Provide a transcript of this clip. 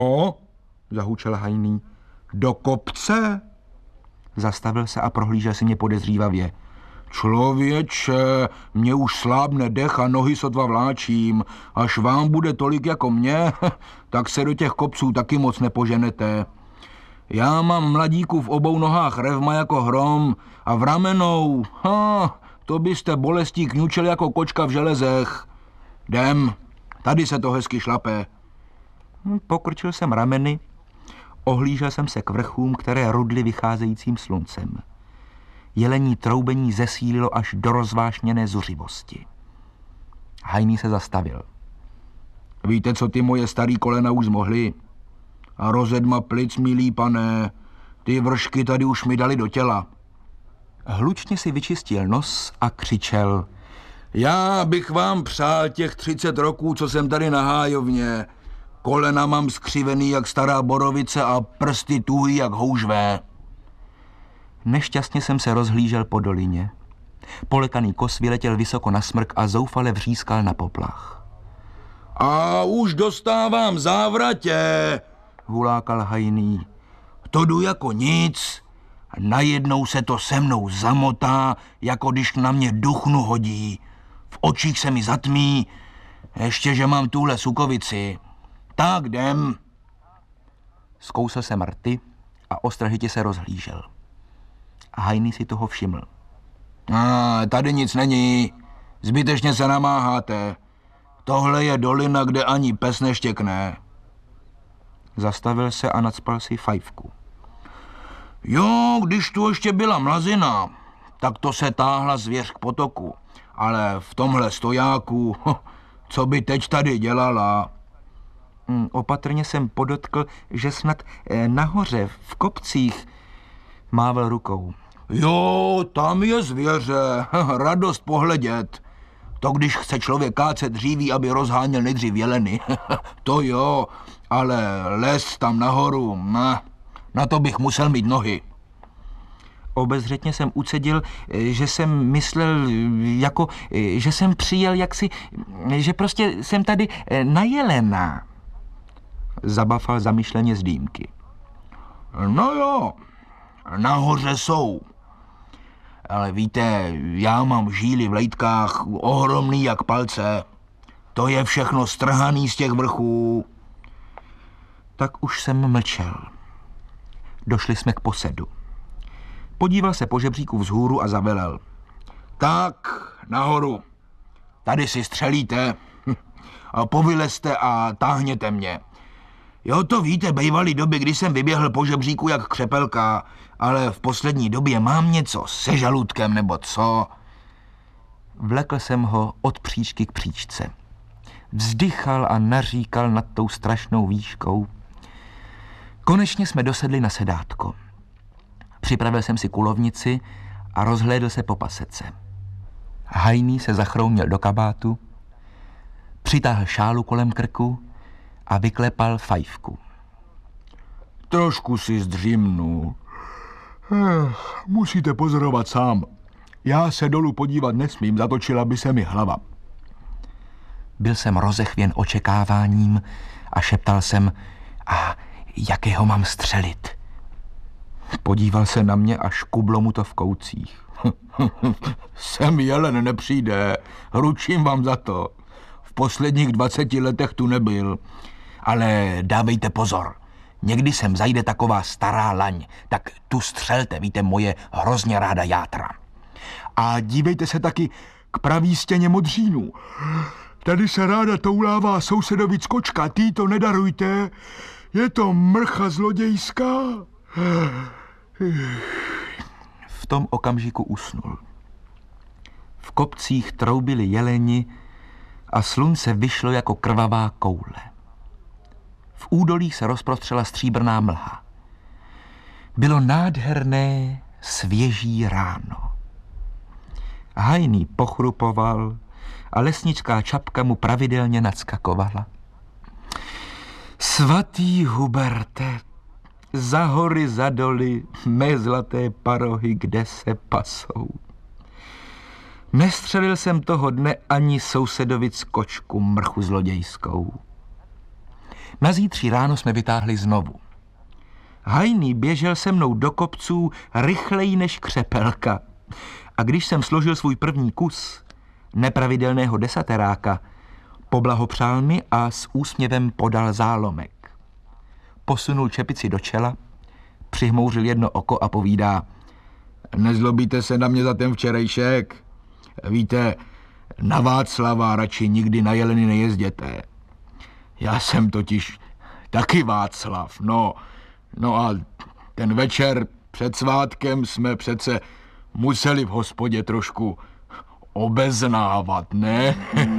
O, zahučel Hajný. Do kopce? Zastavil se a prohlížel si mě podezřívavě. Člověče, mě už slábne dech a nohy sotva vláčím. Až vám bude tolik jako mě, tak se do těch kopců taky moc nepoženete. Já mám mladíku v obou nohách revma jako hrom a v ramenou, to byste bolestí kňučel jako kočka v železech. Jdem, tady se to hezky šlape. Pokrčil jsem rameny, ohlížel jsem se k vrchům, které rudly vycházejícím sluncem. Jelení troubení zesílilo až do rozvášněné zuřivosti. Hajný se zastavil. Víte, co ty moje starý kolena už zmohly? A rozedma plic, milý pane, ty vršky tady už mi dali do těla. Hlučně si vyčistil nos a křičel. Já bych vám přál těch 30 roků, co jsem tady na hájovně. Kolena mám skřivený jak stará borovice a prsty tuhý jak houžvé. Nešťastně jsem se rozhlížel po dolině. Polekaný kos vyletěl vysoko na smrk a zoufale vřískal na poplach. A už dostávám závratě, hulákal Hajný. To jdu jako nic. Najednou se to se mnou zamotá, jako když na mě duchnu hodí. V očích se mi zatmí, ještě že mám tuhle sukovici. Tak jdem. Zkousl jsem rty a ostražitě se rozhlížel. Hajný si toho všiml. Tady nic není. Zbytečně se namáháte. Tohle je dolina, kde ani pes neštěkne. Zastavil se a nacpal si fajfku. Jo, když tu ještě byla mlazina, tak to se táhla zvěř k potoku. Ale v tomhle stojáku, co by teď tady dělala? Opatrně jsem podotkl, že snad nahoře, v kopcích, mával rukou. Jo, tam je zvěře, radost pohledět. To když chce člověk kácet dříví, aby rozháněl nejdřív jeleny. To jo, ale les tam nahoru, na to bych musel mít nohy. Obezřetně jsem ucedil, že jsem myslel, jako, že jsem přijel jaksi, že prostě jsem tady na jelena. Zabafal zamyšleně z dýmky. No jo, nahoře jsou. Ale víte, já mám žíly v lejtkách ohromný jak palce. To je všechno strhaný z těch vrchů. Tak už jsem mlčel. Došli jsme k posedu. Podíval se po žebříku vzhůru a zavelel. Tak, nahoru. Tady si střelíte. Povylezte a táhněte mě. Jo, to víte, bejvaly doby, kdy jsem vyběhl po žebříku jak křepelka, ale v poslední době mám něco se žaludkem nebo co. Vlekl jsem ho od příčky k příčce. Vzdychal a naříkal nad tou strašnou výškou. Konečně jsme dosedli na sedátko. Připravil jsem si kulovnici a rozhlédl se po pasece. Hajný se zachroumil do kabátu, přitáhl šálu kolem krku a vyklepal fajfku. Trošku si zdřímnu. Musíte pozorovat sám. Já se dolů podívat nesmím, zatočila by se mi hlava. Byl jsem rozechvěn očekáváním a šeptal jsem, a jakého mám střelit? Podíval se na mě a škublo mu to v koutcích. Sem jelen nepřijde, ručím vám za to. V posledních 20 letech tu nebyl. Ale dávejte pozor, někdy sem zajde taková stará laň, tak tu střelte, víte, moje hrozně ráda játra. A dívejte se taky k pravý stěně modřínů. Tady se ráda toulává sousedovic kočka, tý to nedarujte, je to mrcha zlodějská. V tom okamžiku usnul. V kopcích troubili jeleni a slunce vyšlo jako krvavá koule. V údolích se rozprostřela stříbrná mlha. Bylo nádherné, svěží ráno. Hajný pochrupoval a lesnická čapka mu pravidelně nadskakovala. Svatý Huberte, za hory, za doly, mé zlaté parohy, kde se pasou. Nestřelil jsem toho dne ani sousedovic kočku, mrchu zlodějskou. Nazítří ráno jsme vytáhli znovu. Hajný běžel se mnou do kopců rychleji než křepelka. A když jsem složil svůj první kus nepravidelného desateráka, poblahopřál mi a s úsměvem podal zálomek. Posunul čepici do čela, přihmouřil jedno oko a povídá: Nezlobíte se na mě za ten včerejšek? Víte, na Václava radši nikdy na jeleny nejezděte. Já jsem totiž taky Václav, no a ten večer před svátkem jsme přece museli v hospodě trošku obeznávat, ne?